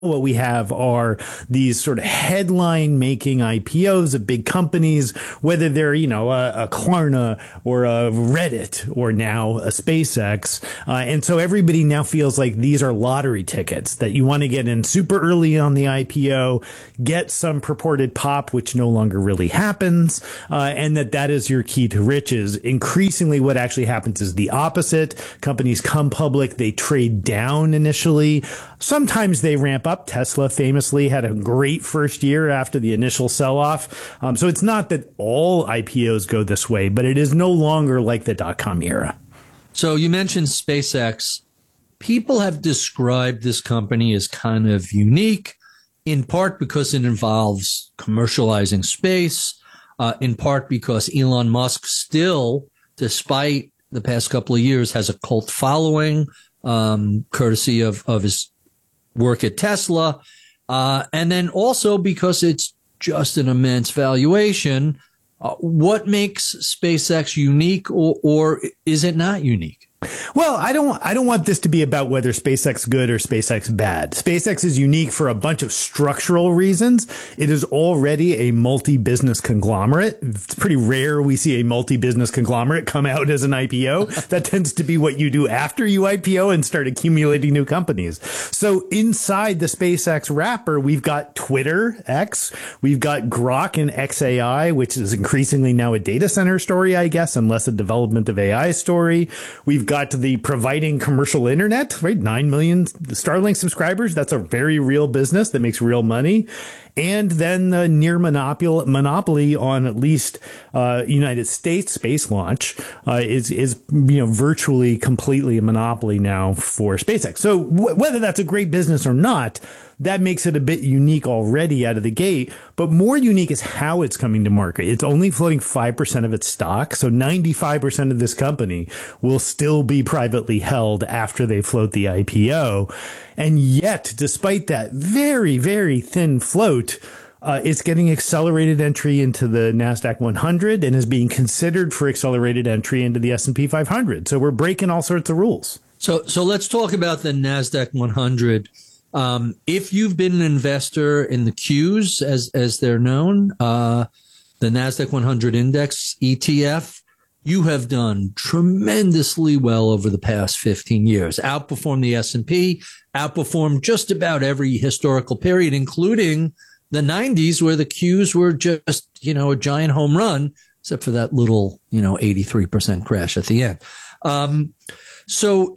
what we have are these sort of headline making IPOs of big companies, whether they're, a Klarna or a Reddit or now a SpaceX. And so everybody now feels like these are lottery tickets that you want to get in super early on the IPO, get some purported pop, which no longer really happens, and that is your key to riches. Increasingly, what actually happens is the opposite. Companies come public, they trade down initially. Sometimes they ramp up. Tesla famously had a great first year after the initial sell-off. So it's not that all IPOs go this way, but it is no longer like the dot-com era. So you mentioned SpaceX. People have described this company as kind of unique, in part because it involves commercializing space, in part because Elon Musk still, despite the past couple of years, has a cult following, courtesy of his work at Tesla, and then also because it's just an immense valuation. What makes SpaceX unique, or is it not unique? Well, I don't want this to be about whether SpaceX good or SpaceX bad. SpaceX is unique for a bunch of structural reasons. It is already a multi-business conglomerate. It's pretty rare we see a multi-business conglomerate come out as an IPO. That tends to be what you do after you IPO and start accumulating new companies. So inside the SpaceX wrapper, we've got Twitter, X, we've got Grok and xAI, which is increasingly now a data center story, I guess, and less a development of AI story. We've got the providing commercial internet, right? 9 million Starlink subscribers. That's a very real business that makes real money. And then the near monopoly on at least United States space launch is virtually completely a monopoly now for SpaceX. So whether that's a great business or not, that makes it a bit unique already out of the gate. But more unique is how it's coming to market. It's only floating 5% of its stock. So 95% of this company will still be privately held after they float the IPO. And yet, despite that very, very thin float, it's getting accelerated entry into the NASDAQ 100 and is being considered for accelerated entry into the S&P 500. So we're breaking all sorts of rules. So let's talk about the NASDAQ 100. If you've been an investor in the Qs, as they're known, the NASDAQ 100 Index ETF, you have done tremendously well over the past 15 years. Outperformed the S&P, outperformed just about every historical period, including the 90s, where the Qs were just, a giant home run, except for that little, 83% crash at the end. So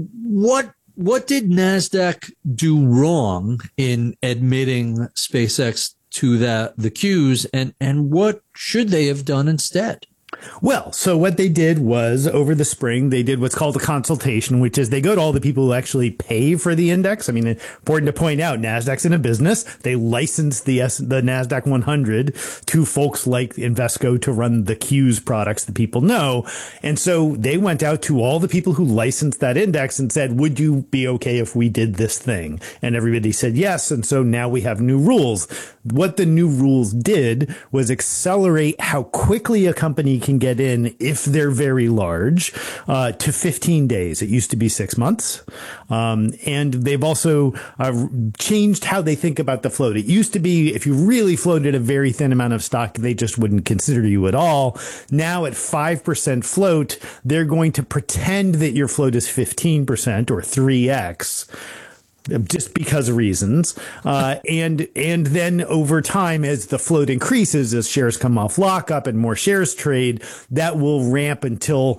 what did NASDAQ do wrong in admitting SpaceX to the Qs, and what should they have done instead? Well, so what they did was over the spring, they did what's called a consultation, which is they go to all the people who actually pay for the index. I mean, important to point out, NASDAQ's in a business. They license the NASDAQ 100 to folks like Invesco to run the Qs products that people know. And so they went out to all the people who licensed that index and said, would you be okay if we did this thing? And everybody said yes. And so now we have new rules. What the new rules did was accelerate how quickly a company can get in if they're very large to 15 days. It used to be 6 months. And they've also changed how they think about the float. It used to be if you really floated a very thin amount of stock, they just wouldn't consider you at all. Now at 5% float, they're going to pretend that your float is 15% or 3x. Just because of reasons. And then over time, as the float increases, as shares come off lockup and more shares trade, that will ramp until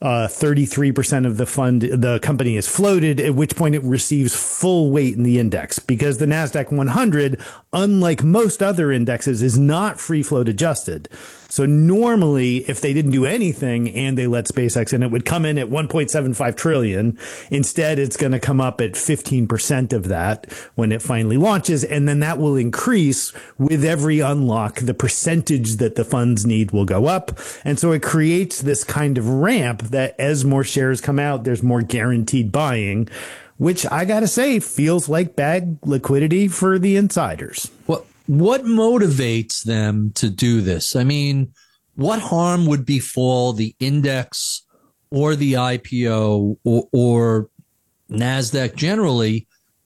33% of the company is floated, at which point it receives full weight in the index, because the NASDAQ 100, unlike most other indexes, is not free float adjusted. So normally, if they didn't do anything and they let SpaceX in, it would come in at 1.75 trillion. Instead, it's going to come up at 15% of that when it finally launches. And then that will increase with every unlock. The percentage that the funds need will go up. And so it creates this kind of ramp that as more shares come out, there's more guaranteed buying, which I got to say feels like bad liquidity for the insiders. Well, what motivates them to do this? I mean, what harm would befall the index or the IPO or NASDAQ generally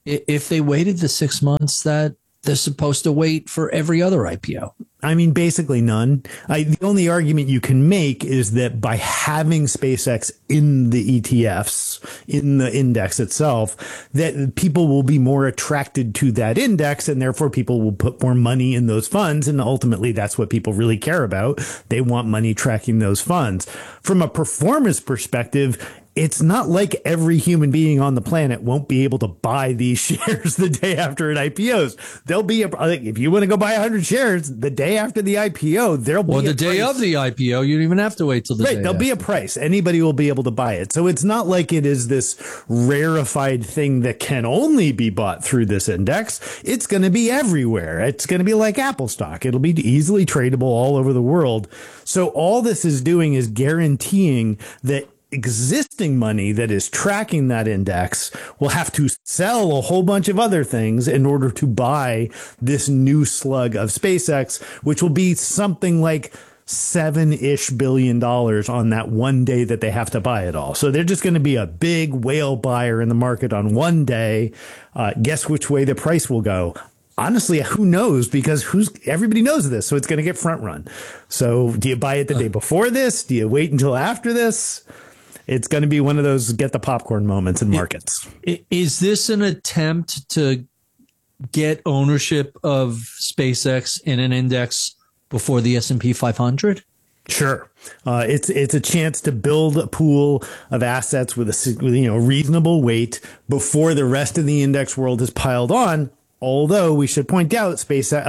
if they waited the 6 months that they're supposed to wait for every other IPO? I mean, basically none. The only argument you can make is that by having SpaceX in the ETFs, in the index itself, that people will be more attracted to that index, and therefore people will put more money in those funds. And ultimately, that's what people really care about. They want money tracking those funds. From a performance perspective, it's not like every human being on the planet won't be able to buy these shares the day after it IPOs. There'll be if you want to go buy 100 shares the day after the IPO, there'll be the day of the IPO. You don't even have to wait till the day. There'll be a price. Anybody will be able to buy it. So it's not like it is this rarefied thing that can only be bought through this index. It's going to be everywhere. It's going to be like Apple stock. It'll be easily tradable all over the world. So all this is doing is guaranteeing that existing money that is tracking that index will have to sell a whole bunch of other things in order to buy this new slug of SpaceX, which will be something like $7-ish billion on that one day that they have to buy it all. So they're just going to be a big whale buyer in the market on one day. Guess which way the price will go? Honestly, who knows? Because everybody knows this, so it's going to get front run. So do you buy it the day before this? Do you wait until after this? It's going to be one of those get the popcorn moments in markets. Is this an attempt to get ownership of SpaceX in an index before the S&P 500? Sure. It's a chance to build a pool of assets with a reasonable weight before the rest of the index world is piled on. Although we should point out,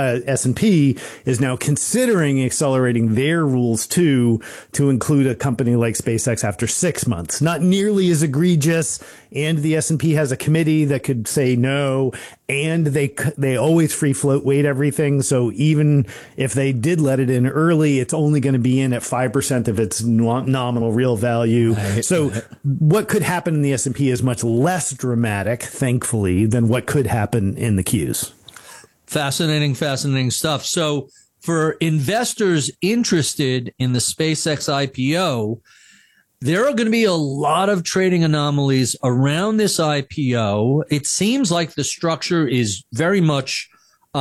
S&P is now considering accelerating their rules to include a company like SpaceX after 6 months. Not nearly as egregious, and the S&P has a committee that could say no, and they always free float weight everything. So even if they did let it in early, it's only going to be in at 5% of its nominal real value. Right. So what could happen in the S&P is much less dramatic, thankfully, than what could happen in the Qs. Fascinating stuff. So for investors interested in the SpaceX IPO, there are going to be a lot of trading anomalies around this IPO. It seems like the structure is very much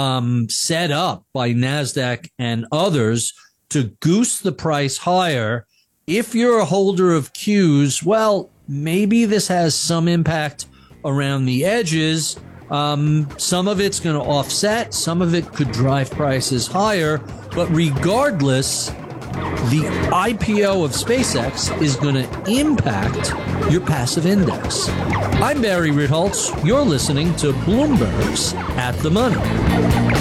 set up by NASDAQ and others to goose the price higher. If you're a holder of Qs, well, maybe this has some impact around the edges. Some of it's going to offset. Some of it could drive prices higher. But regardless, the IPO of SpaceX is going to impact your passive index. I'm Barry Ritholtz. You're listening to Bloomberg's At the Money.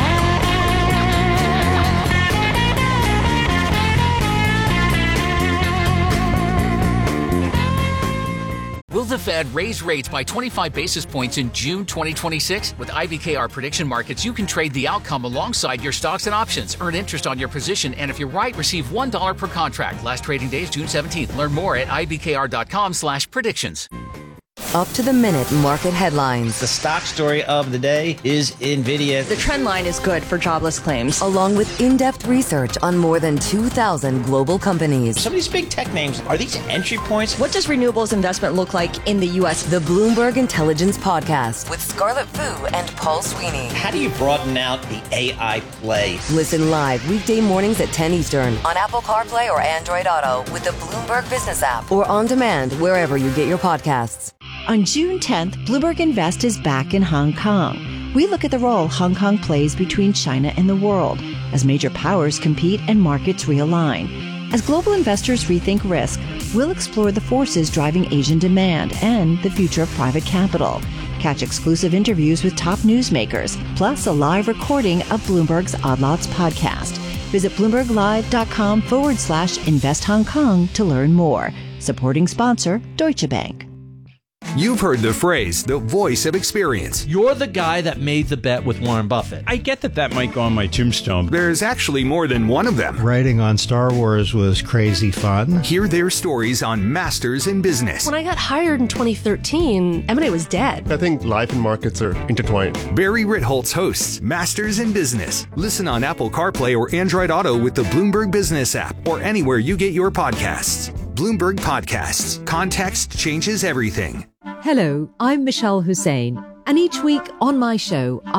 Will the Fed raise rates by 25 basis points in June 2026? With IBKR Prediction Markets, you can trade the outcome alongside your stocks and options. Earn interest on your position, and if you're right, receive $1 per contract. Last trading day is June 17th. Learn more at ibkr.com/predictions. Up to the minute market headlines. The stock story of the day is NVIDIA. The trend line is good for jobless claims. Along with in-depth research on more than 2,000 global companies. Some of these big tech names, are these entry points? What does renewables investment look like in the U.S.? The Bloomberg Intelligence Podcast with Scarlett Fu and Paul Sweeney. How do you broaden out the AI play? Listen live weekday mornings at 10 Eastern on Apple CarPlay or Android Auto with the Bloomberg Business app or on demand wherever you get your podcasts. On June 10th, Bloomberg Invest is back in Hong Kong. We look at the role Hong Kong plays between China and the world as major powers compete and markets realign. As global investors rethink risk, we'll explore the forces driving Asian demand and the future of private capital. Catch exclusive interviews with top newsmakers, plus a live recording of Bloomberg's Odd Lots podcast. Visit BloombergLive.com/Invest Hong Kong to learn more. Supporting sponsor, Deutsche Bank. You've heard the phrase, the voice of experience. You're the guy that made the bet with Warren Buffett. I get that might go on my tombstone. There's actually more than one of them. Writing on Star Wars was crazy fun. Hear their stories on Masters in Business. When I got hired in 2013, M&A was dead. I think life and markets are intertwined. Barry Ritholtz hosts Masters in Business. Listen on Apple CarPlay or Android Auto with the Bloomberg Business app or anywhere you get your podcasts. Bloomberg Podcasts. Context changes everything. Hello, I'm Michelle Hussein. And each week on my show,